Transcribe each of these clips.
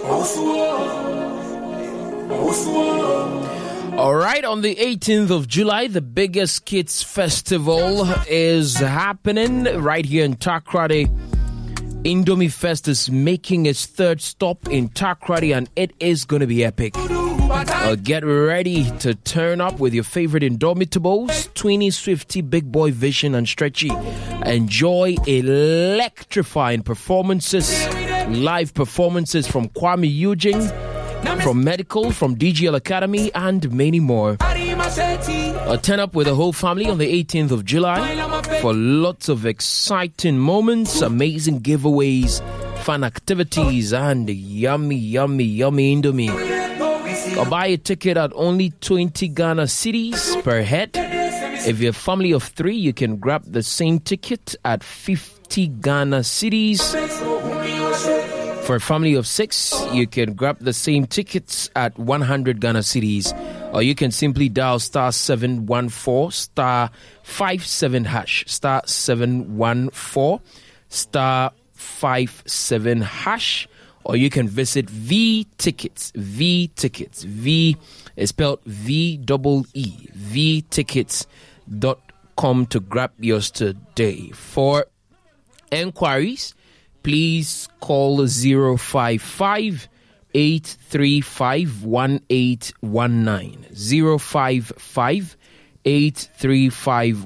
All right, on the 18th of July, the biggest kids festival is happening right here in Takoradi. Indomie Fest is making its third stop in Takoradi, and it is going to be epic. Get ready to turn up with your favorite Indomitables, Tweenie, Swifty, Big Boy, Vision, and Stretchy. Enjoy electrifying performances, live performances from Kwame Eugene, from Medical, from DGL Academy, and many more. Turn up with the whole family on the 18th of July for lots of exciting moments, amazing giveaways, fun activities, and yummy, yummy, yummy Indomie. Buy a ticket at only 20 Ghana cedis per head. If you're a family of 3, you can grab the same ticket at 50 Ghana cedis. For a family of 6, you can grab the same tickets at 100 Ghana cedis. Or you can simply dial star 714 star 57 hash, star 714 star 57 hash. Or you can visit V-Tickets. V-Tickets. V is spelled V-E-E. VTickets.com to grab yours today. For enquiries, please call 055 835 1819. 055 835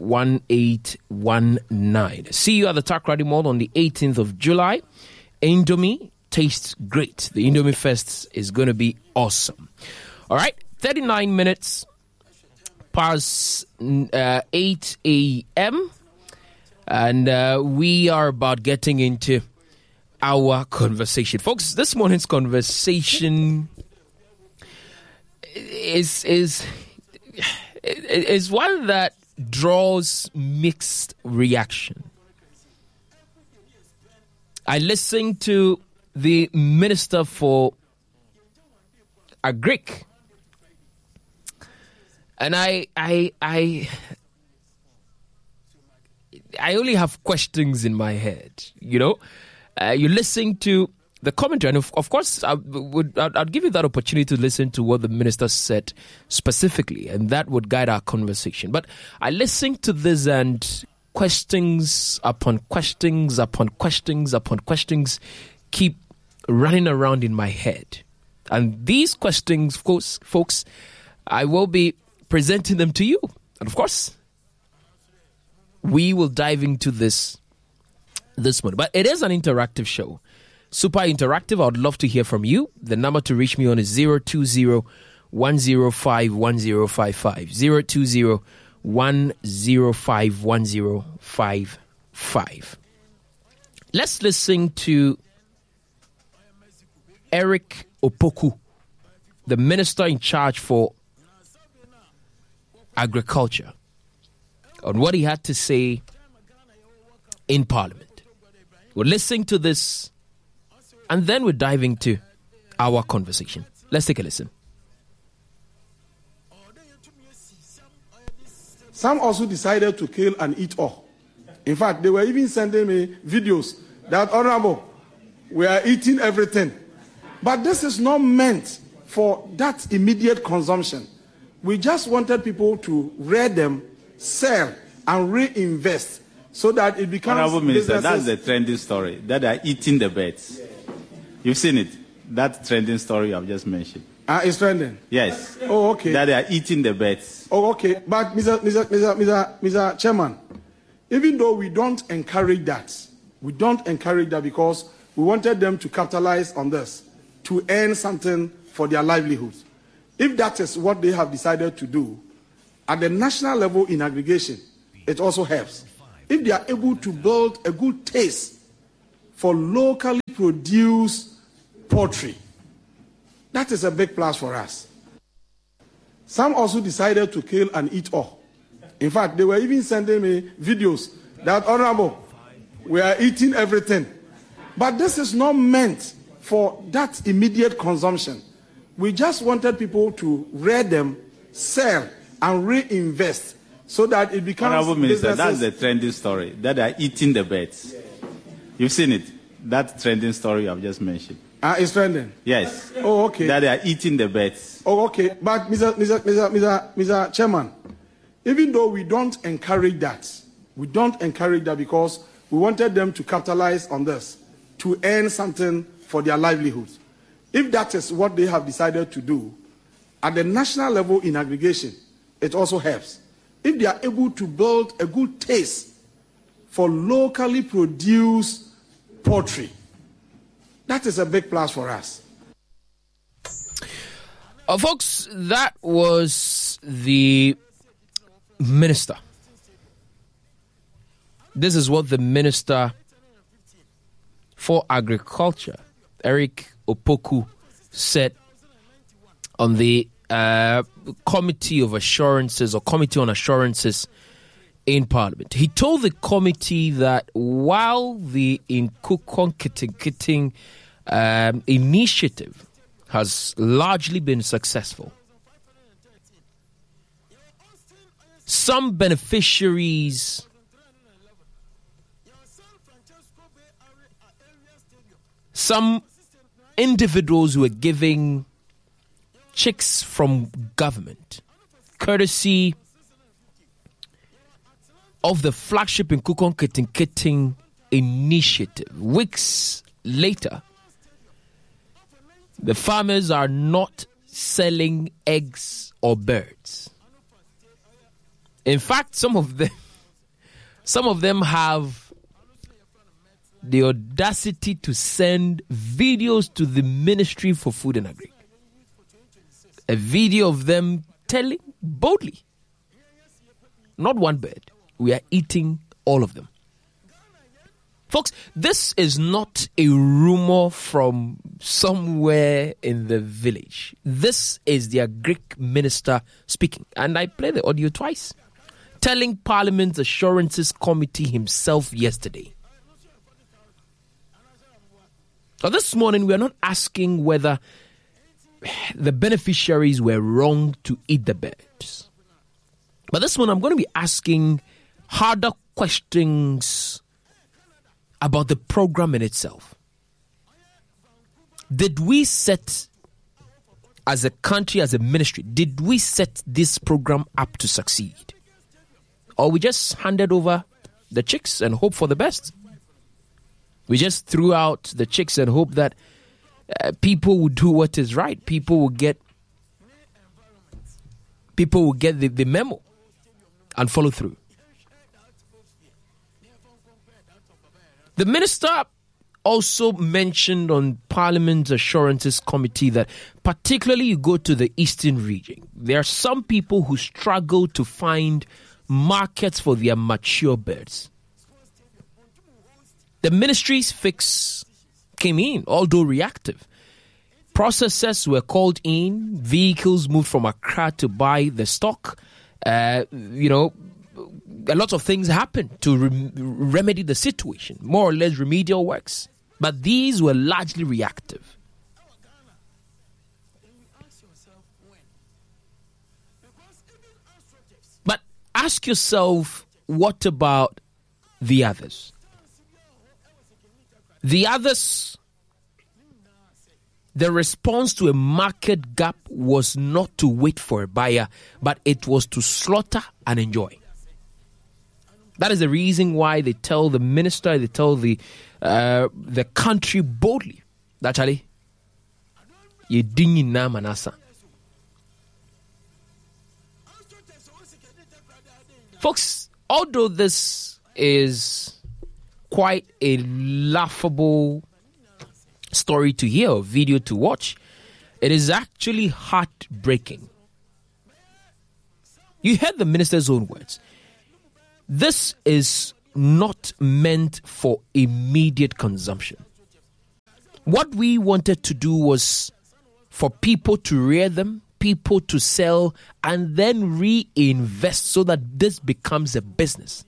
1819. See you at the Takoradi Mall on the 18th of July. Indomie tastes great. The Indomie Fest is going to be awesome. All right, 39 minutes past 8 a.m. And we are about getting into our conversation. Folks, this morning's conversation is one that draws mixed reaction. I listened to the Minister for Agric, and I only have questions in my head. You know, you listen to the commentary, and of course, I'd give you that opportunity to listen to what the minister said specifically, and that would guide our conversation. But I listened to this, and questions upon questions upon questions upon questions keep running around in my head. And these questions, folks, I will be presenting them to you. And of course, we will dive into this morning. But it is an interactive show. Super interactive. I would love to hear from you. The number to reach me on is 020 105 1055. 020 105 1055. Let's listen to Eric Opoku, the minister in charge for agriculture, on what he had to say in Parliament. We're listening to this, and then we're diving to our conversation. Let's take a listen. Some also decided to kill and eat all. In fact, they were even sending me videos that, Honorable, we are eating everything. But this is not meant for that immediate consumption. We just wanted people to rear them, sell, and reinvest so that it becomes... Honorable Minister, that's the trending story, that they are eating the birds. You've seen it, that trending story I've just mentioned. It's trending? Yes. Oh, okay. That they are eating the birds. Oh, okay. But, Mr. Chairman, even though we don't encourage that because we wanted them to capitalize on this, to earn something for their livelihoods. If that is what they have decided to do, at the national level in aggregation, it also helps. If they are able to build a good taste for locally produced poultry, that is a big plus for us. Some also decided to kill and eat all. In fact, they were even sending me videos that, Honorable, we are eating everything. But this is not meant for that immediate consumption. We just wanted people to rear them, sell, and reinvest so that it becomes... Honorable Minister, that's the trending story, that they are eating the birds. You've seen it, that trending story I've just mentioned. It's trending. Yes. Oh, okay. That they are eating the birds. Oh, okay. But Mr. Chairman, even though we don't encourage that because we wanted them to capitalize on this, to earn something for their livelihoods. If that is what they have decided to do, at the national level in aggregation, it also helps. If they are able to build a good taste for locally produced poultry, that is a big plus for us. Folks, that was the minister. This is what the Minister for Agriculture, Eric Opoku, said on the Committee on Assurances in Parliament. He told the committee that while the Nkukon Kiting initiative has largely been successful, some beneficiaries some individuals who were giving chicks from government, courtesy of the flagship Nkukon Kiting initiative. Weeks later, the farmers are not selling eggs or birds. In fact, some of them have the audacity to send videos to the Ministry for Food and Agri. A video of them telling boldly, not one bird, we are eating all of them. Folks, this is not a rumor from somewhere in the village. This is the Agric Minister speaking. And I played the audio twice, telling Parliament's Assurances Committee himself yesterday. Now, this morning, we are not asking whether the beneficiaries were wrong to eat the birds. But this morning, I'm going to be asking harder questions about the program in itself. Did we set, as a country, as a ministry, did we set this program up to succeed? Or we just handed over the chicks and hope for the best? We just threw out the chicks and hope that people would do what is right. People will get the memo and follow through. The minister also mentioned on Parliament's Assurances Committee that particularly you go to the eastern region, there are some people who struggle to find markets for their mature birds. The ministry's fix came in, although reactive. Processors were called in, vehicles moved from Accra to buy the stock. A lot of things happened to remedy the situation, more or less remedial works. But these were largely reactive. But ask yourself, what about the others? The others, the response to a market gap was not to wait for a buyer, but it was to slaughter and enjoy. That is the reason why they tell the minister, they tell the country boldly that Charlie, you dingy na manasa. Folks, although this is quite a laughable story to hear or video to watch, it is actually heartbreaking. You heard the minister's own words. This is not meant for immediate consumption. What we wanted to do was for people to rear them, people to sell, and then reinvest so that this becomes a business.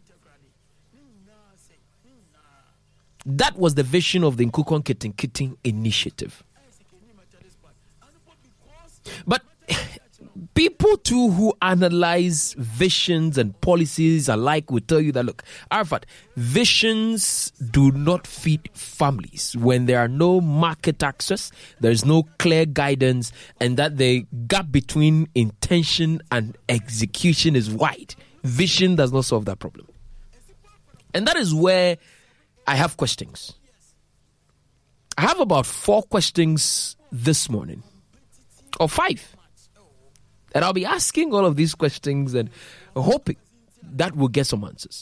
That was the vision of the Nkukon Kiting initiative. But People too who analyze visions and policies alike will tell you that, look, Arafat, visions do not feed families when there are no market access, there's no clear guidance, and that the gap between intention and execution is wide. Vision does not solve that problem. And that is where I have questions. I have about 4 questions this morning, or 5. And I'll be asking all of these questions and hoping that we'll get some answers.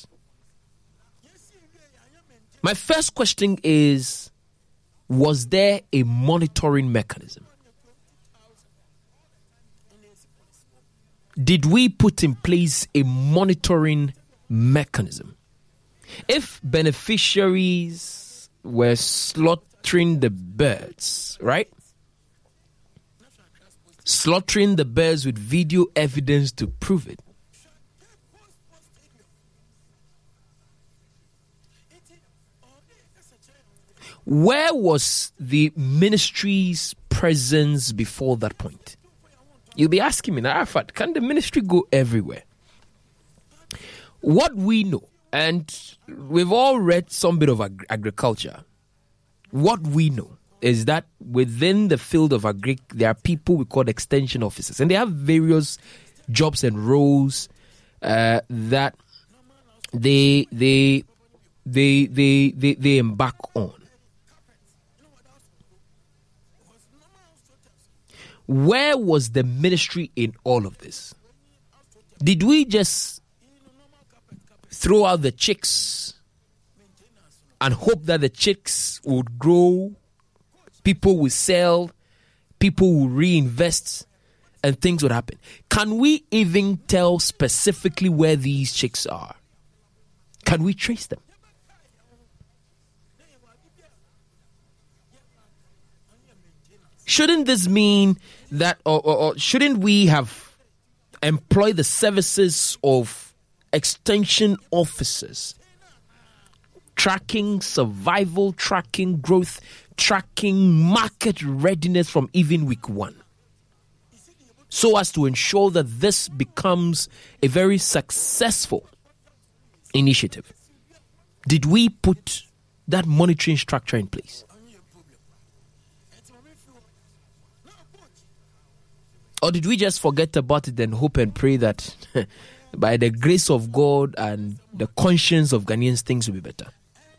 My first question is, was there a monitoring mechanism? Did we put in place a monitoring mechanism? If beneficiaries were slaughtering the birds, right? Slaughtering the birds with video evidence to prove it. Where was the ministry's presence before that point? You'll be asking me, Arafat, can the ministry go everywhere? What we know, and we've all read some bit of agriculture, what we know is that within the field of agri, there are people we call extension officers, and they have various jobs and roles that they embark on. Where was the ministry in all of this? Did we just throw out the chicks and hope that the chicks would grow? People will sell, people will reinvest, and things would happen. Can we even tell specifically where these chicks are? Can we trace them? Shouldn't this mean that, or shouldn't we have employed the services of extension officers, tracking survival, tracking growth, tracking market readiness from even week 1, so as to ensure that this becomes a very successful initiative? Did we put that monitoring structure in place? Or did we just forget about it and hope and pray that by the grace of God and the conscience of Ghanaians, things will be better?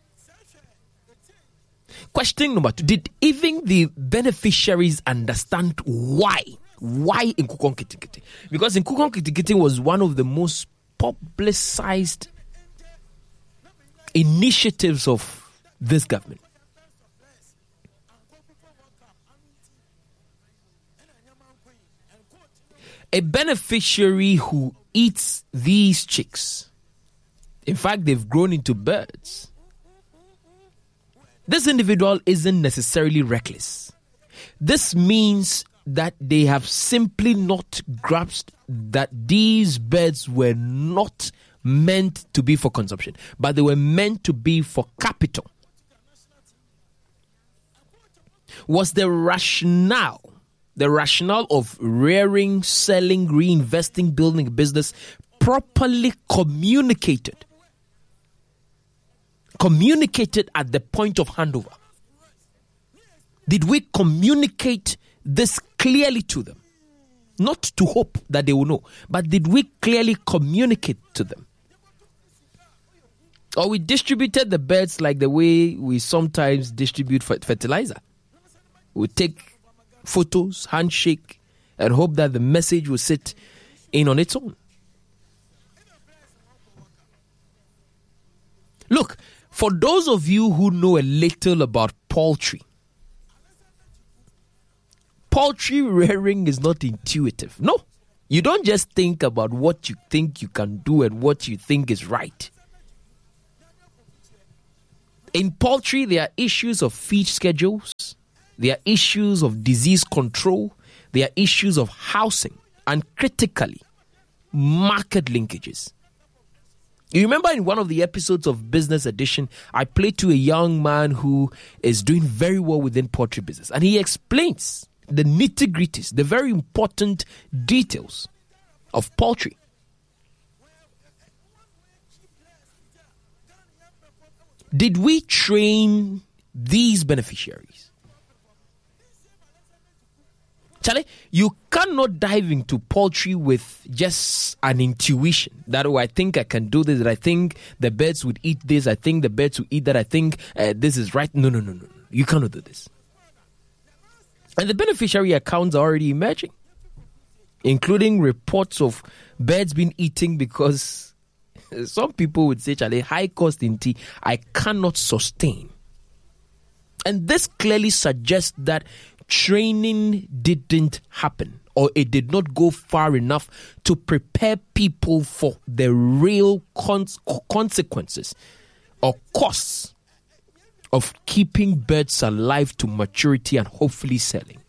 Question number 2, did even the beneficiaries understand why in Nkukon Kitikiti? Because Nkukon Kitikiti was one of the most publicized initiatives of this government. A beneficiary who eats these chicks, in fact, they've grown into birds. This individual isn't necessarily reckless. This means that they have simply not grasped that these birds were not meant to be for consumption, but they were meant to be for capital. Was the rationale of rearing, selling, reinvesting, building a business properly communicated at the point of handover? Did we communicate this clearly to them? Not to hope that they will know, but did we clearly communicate to them? Or we distributed the birds like the way we sometimes distribute fertilizer. We take photos, handshake, and hope that the message will sit in on its own. Look, for those of you who know a little about poultry rearing is not intuitive. No, you don't just think about what you think you can do and what you think is right. In poultry, there are issues of feed schedules, there are issues of disease control, there are issues of housing, and critically, market linkages. You remember in one of the episodes of Business Edition, I played to a young man who is doing very well within poultry business, and he explains the nitty-gritties, the very important details of poultry. Did we train these beneficiaries? Charlie, you cannot dive into poultry with just an intuition that, I think I can do this, that I think the birds would eat this, I think the birds would eat that, I think this is right. No. You cannot do this. And the beneficiary accounts are already emerging, including reports of birds being eaten because some people would say, Charlie, high cost in tea, I cannot sustain. And this clearly suggests that training didn't happen, or it did not go far enough to prepare people for the real consequences or costs of keeping birds alive to maturity and hopefully selling.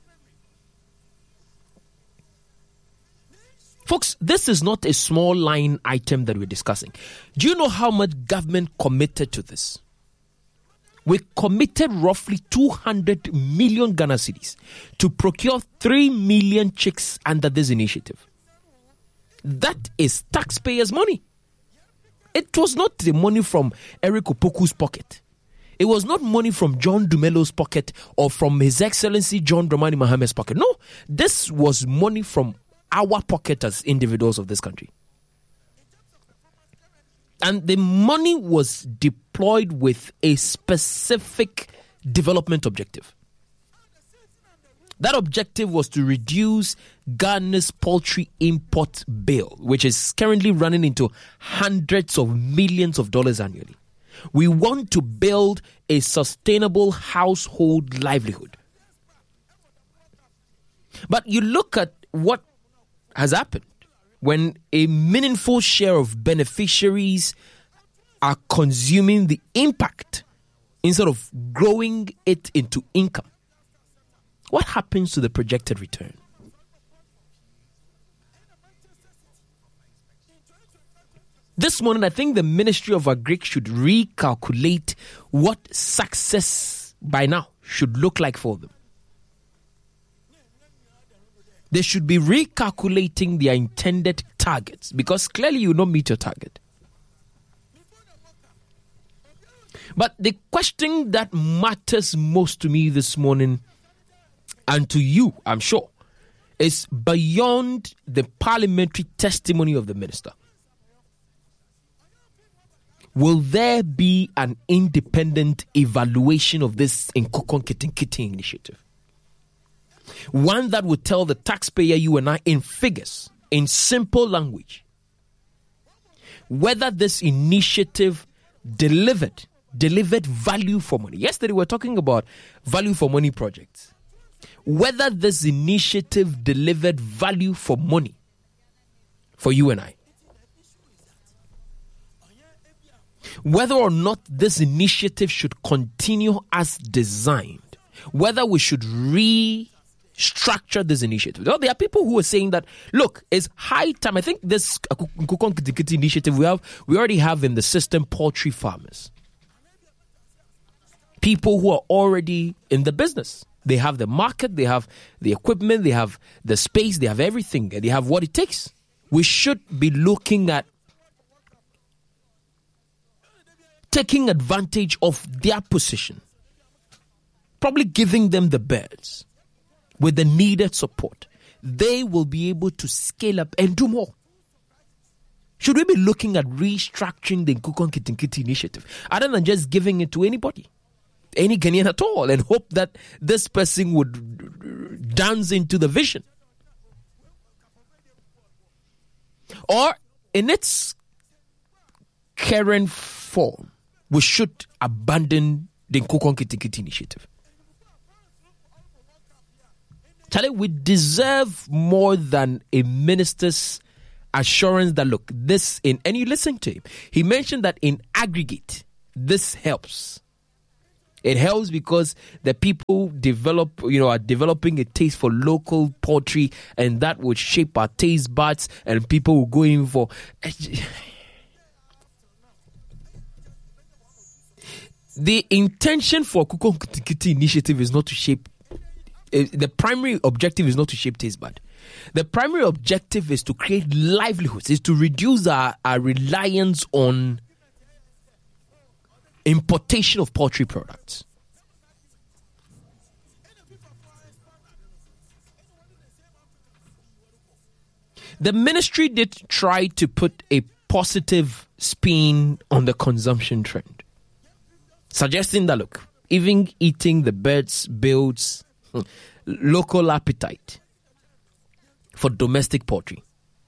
Folks, this is not a small line item that we're discussing. Do you know how much government committed to this? We committed roughly 200 million Ghana cedis to procure 3 million chicks under this initiative. That is taxpayers' money. It was not the money from Eric Opoku's pocket. It was not money from John Dumelo's pocket or from His Excellency John Dramani Mahame's pocket. No, this was money from our pocket as individuals of this country. And the money was deployed with a specific development objective. That objective was to reduce Ghana's poultry import bill, which is currently running into hundreds of millions of dollars annually. We want to build a sustainable household livelihood. But you look at what has happened when a meaningful share of beneficiaries are consuming the impact instead of growing it into income. What happens to the projected return? This morning, I think the Ministry of Agric should recalculate what success by now should look like for them. They should be recalculating their intended targets because clearly you will not meet your target. But the question that matters most to me this morning, and to you, I'm sure, is beyond the parliamentary testimony of the minister. Will there be an independent evaluation of this Nkukon Kitinkiti initiative? One that would tell the taxpayer, you and I, in figures, in simple language, whether this initiative delivered value for money. Yesterday we were talking about value for money projects. Whether this initiative delivered value for money for you and I. Whether or not this initiative should continue as designed. Whether we should restructure this initiative. Well, there are people who are saying that, look, it's high time. I think this Nkukon Kitinkiti initiative we already have in the system poultry farmers. People who are already in the business. They have the market, they have the equipment, they have the space, they have everything. They have what it takes. We should be looking at taking advantage of their position. Probably giving them the birds with the needed support. They will be able to scale up and do more. Should we be looking at restructuring the Nkukon Kitinkiti initiative other than just giving it to anybody? Any Ghanaian at all, and hope that this person would dance into the vision? Or in its current form, we should abandon the Nkukon Kitinkiti initiative. Charlie, we deserve more than a minister's assurance that, look, this and you listen to him. He mentioned that in aggregate, this helps. It helps because the people are developing a taste for local poultry, and that would shape our taste buds, and people will go in for. The intention for Nkukon Kitinkiti initiative is not to shape the primary objective is not to shape taste bud. The primary objective is to create livelihoods, is to reduce our reliance on importation of poultry products. The ministry did try to put a positive spin on the consumption trend, suggesting that, look, even eating the birds builds local appetite for domestic poultry.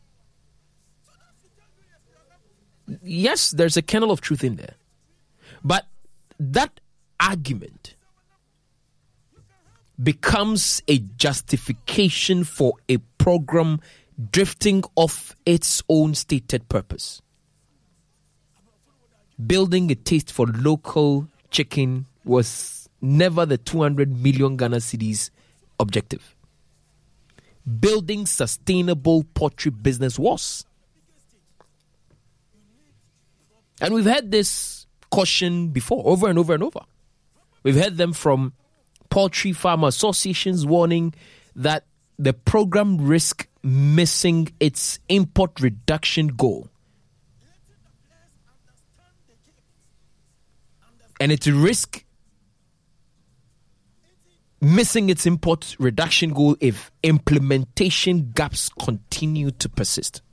Yes, there's a kernel of truth in there. But that argument becomes a justification for a program drifting off its own stated purpose. Building a taste for local chicken was never the 200 million Ghana cedis objective. Building sustainable poultry business was. And we've had this caution before, over and over and over. We've heard them from poultry farmer associations warning that the program risks missing its import reduction goal. And it risks missing its import reduction goal if implementation gaps continue to persist.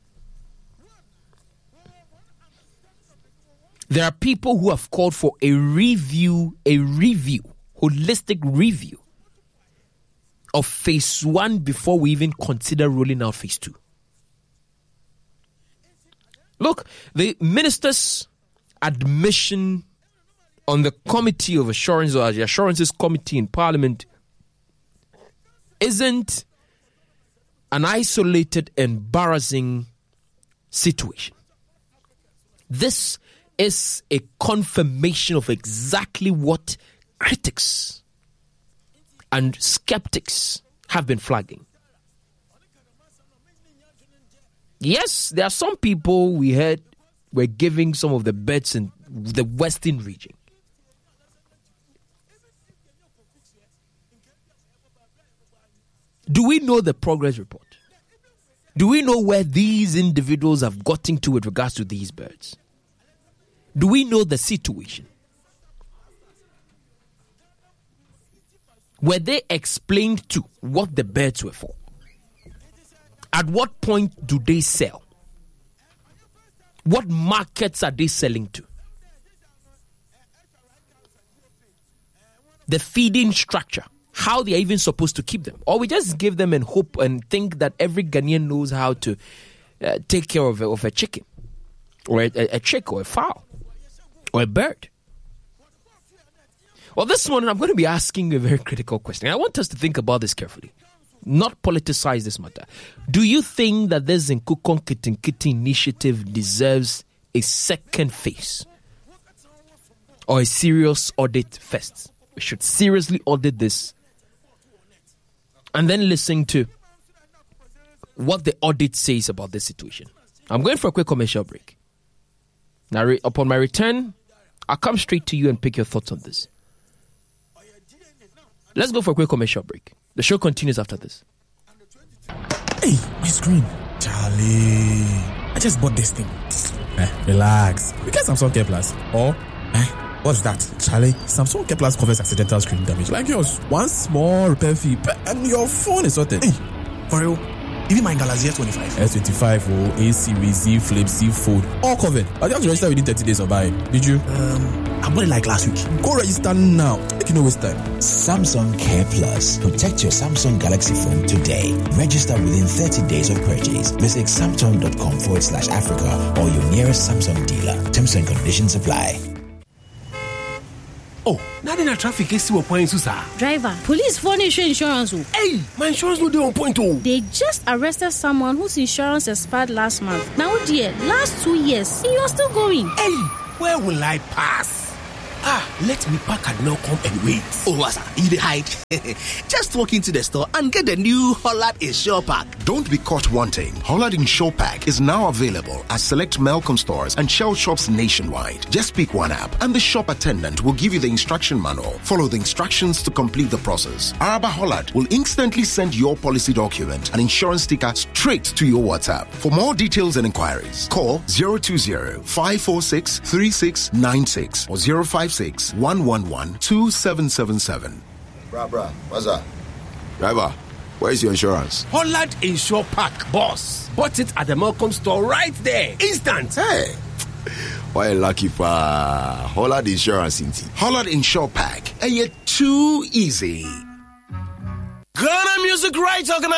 There are people who have called for a holistic review of phase 1 before we even consider rolling out phase 2. Look, the minister's admission on the Committee of Assurance, or the Assurances Committee in Parliament, isn't an isolated, embarrassing situation. This is a confirmation of exactly what critics and skeptics have been flagging. Yes, there are some people we heard were giving some of the beds in the Western region. Do we know the progress report? Do we know where these individuals have gotten to with regards to these birds? Do we know the situation? Were they explained to what the birds were for? At what point do they sell? What markets are they selling to? The feeding structure, how they are even supposed to keep them. Or we just give them and hope and think that every Ghanaian knows how to take care of a chicken, or a chick, or a fowl, or a bird. Well, this morning I'm going to be asking you a very critical question. I want us to think about this carefully, not politicize this matter. Do you think that this Nkukon Kitinkiti initiative deserves a second phase or a serious audit first? We should seriously audit this and then listen to what the audit says about this situation. I'm going for a quick commercial break. Now, upon my return, I'll come straight to you and pick your thoughts on this. Let's go for a quick commercial break. The show continues after this. Hey, my screen. Charlie, I just bought this thing. Relax. We get Samsung Care Plus. Or, what's that? Charlie, Samsung Care Plus covers accidental screen damage. Like yours. One small repair fee and your phone is sorted. Hey, for real? Even my Galaxy S25. S25 or A series, Z Flip, Z Fold. All covered. I have to register within 30 days of buying. Did you? I bought it like last week. Go register now. Make you no waste time. Samsung Care Plus. Protect your Samsung Galaxy phone today. Register within 30 days of purchase. Visit samsung.com/Africa or your nearest Samsung dealer. Terms and conditions apply. Oh, now in a traffic is still point, sir. Driver, police phone insurance. Hey, my insurance no dey on point. They just arrested someone whose insurance expired last month. Now, dear, last 2 years, you're still going. Hey, where will I pass? Let me pack and now come and wait. Oh, Asa, you dey hide. Just walk into the store and get the new Hollard Insure Pack. Don't be caught wanting. Hollard Insure Pack is now available at select Malcolm stores and Shell shops nationwide. Just pick one app and the shop attendant will give you the instruction manual. Follow the instructions to complete the process. Araba Hollard will instantly send your policy document and insurance sticker straight to your WhatsApp. For more details and inquiries, call 020-546-3696 or 056-111-2777. Bruh, what's that? Driver, where's your insurance? Hollard Insure Pack, boss. Bought it at the Malcolm store right there. Instant. Hey, why lucky for Hollard Insurance? Hollard Insure Pack. Too easy. Ghana Music Rights Organization.